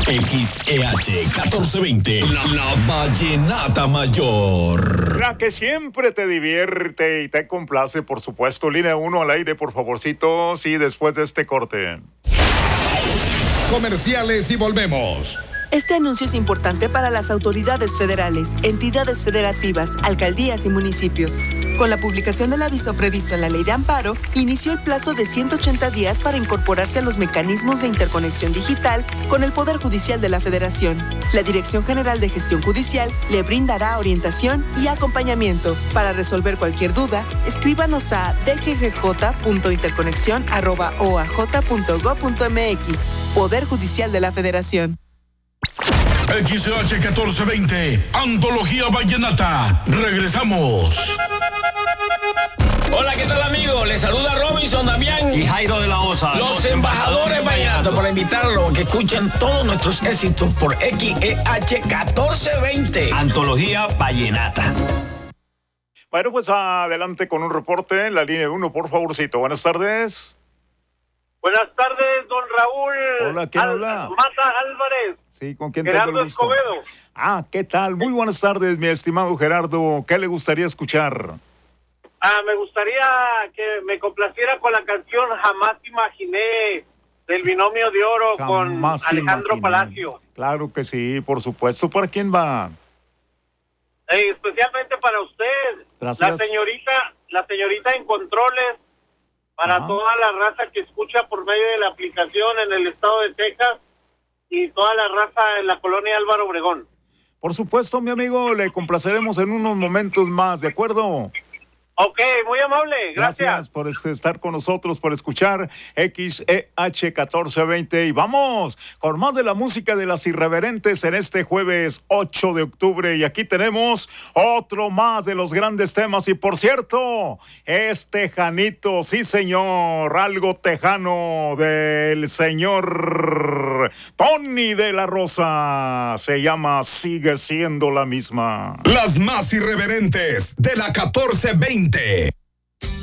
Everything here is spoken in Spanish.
XEH 1420, la vallenata mayor. La que siempre te divierte y te complace, por supuesto. Línea 1 al aire, por favorcito. Sí, después de este corte. Comerciales y volvemos. Este anuncio es importante para las autoridades federales, entidades federativas, alcaldías y municipios. Con la publicación del aviso previsto en la Ley de Amparo, inició el plazo de 180 días para incorporarse a los mecanismos de interconexión digital con el Poder Judicial de la Federación. La Dirección General de Gestión Judicial le brindará orientación y acompañamiento. Para resolver cualquier duda, escríbanos a dggj.interconexión@oaj.gov.mx. Poder Judicial de la Federación. XH 1420, Antología Vallenata. Regresamos. Hola, ¿qué tal, amigos? Les saluda Robinson Damián y Jairo de la Osa, los embajadores vallenatos, para invitarlos a que escuchen todos nuestros éxitos por XEH 1420, Antología Vallenata. Bueno, pues adelante con un reporte en la línea 1, por favorcito. Buenas tardes. Buenas tardes, don Raúl. Hola, ¿quién habla? Mata Álvarez. Sí, ¿con quién Gerardo tengo el gusto? Escobedo. ¿Qué tal? Muy buenas tardes, mi estimado Gerardo. ¿Qué le gustaría escuchar? Me gustaría que me complaciera con la canción Jamás Imaginé, del Binomio de Oro, con Alejandro Palacio. Claro que sí, por supuesto. ¿Para quién va? Especialmente para usted. Gracias. La señorita en controles, para toda la raza que escucha por medio de la aplicación en el estado de Texas y toda la raza en la colonia Álvaro Obregón. Por supuesto, mi amigo, le complaceremos en unos momentos más, ¿de acuerdo? Ok, muy amable, gracias por estar con nosotros, por escuchar XEH 1420. Y vamos con más de la música de las irreverentes en este jueves 8 de octubre. Y aquí tenemos otro más de los grandes temas. Y por cierto, es tejanito, sí señor, algo tejano del señor Tony de la Rosa. Se llama Sigue Siendo la Misma. Las más irreverentes de la 1420.